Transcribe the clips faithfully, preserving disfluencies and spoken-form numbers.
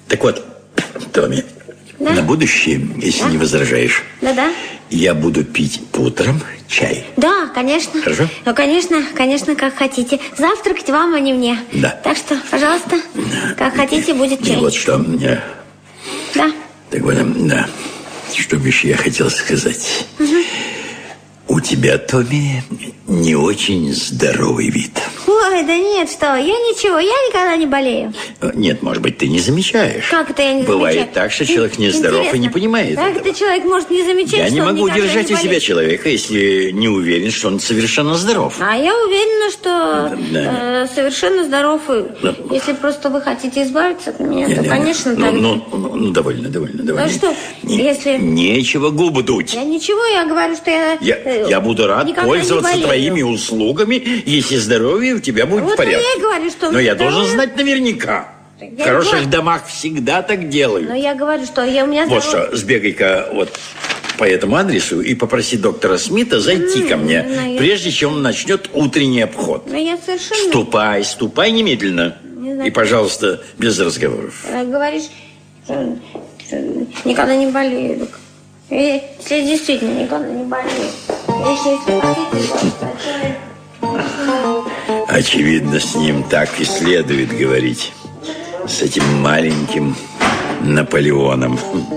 Так вот, Томми, да? На будущее, если да? не возражаешь, да-да. я буду пить по утрам чай. Да, конечно. Хорошо? Ну, конечно, конечно, как хотите. Завтракать вам, а не мне. Да. Так что, пожалуйста, как хотите, будет чай. И вот что. Да. Так вот, да. Что бы еще я хотел сказать. Угу. У тебя, Томми, не очень здоровый вид. Ой, да нет, что, я ничего, я никогда не болею. Нет, может быть, ты не замечаешь. Как это я не Бывает замечаю? Бывает так, что человек нездоров Интересно, и не понимает как этого. это человек может не замечать, Я что не он могу удержать не у себя человека, если не уверен, что он совершенно здоров. А я уверена, что да. э, совершенно здоров. И да. Если просто вы хотите избавиться от меня, я, то, я, конечно, ну, так... Ну, ну, ну, довольно, довольно, довольно. Ну, что, не, если... Нечего губы дуть. Я ничего, я говорю, что я... Я, э, я буду рад пользоваться твоими услугами, если здоровье у тебя будет вот в порядке. Я и говорю, что Но я здоровье... должен знать наверняка. Я в хороших говорю... домах всегда так делают. Но я говорю, что я, у меня вот здоровье... Вот что, сбегай-ка вот по этому адресу и попроси доктора Смита зайти mm, ко мне, ну, прежде я... чем он начнет утренний обход. Но я совершенно... Ступай, ступай немедленно. И, пожалуйста, без разговоров. Говоришь, что, что никогда не болею. Если действительно никогда не болею. Если хотите, очевидно, с ним так и следует говорить. С этим маленьким Наполеоном.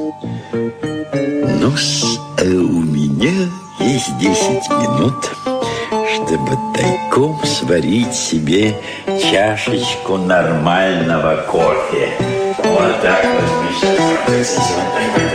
Ну, а у меня есть десять минут, чтобы тайком сварить себе чашечку нормального кофе. Вот так вот, Миша.